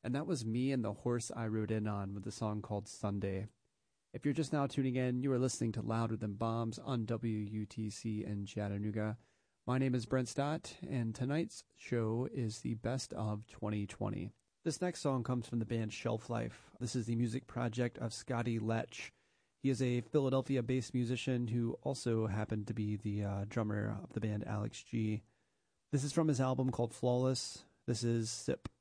and that was Me and the Horse I Rode In On with the song called Sunday. If you're just now tuning in, you are listening to Louder Than Bombs on WUTC in Chattanooga. My name is Brent Stott, and tonight's show is the Best of 2020. This next song comes from the band Shelf Life. This is the music project of Scotty Lech. He is a Philadelphia-based musician who also happened to be the drummer of the band Alex G. This is from his album called Flawless. This is Sip.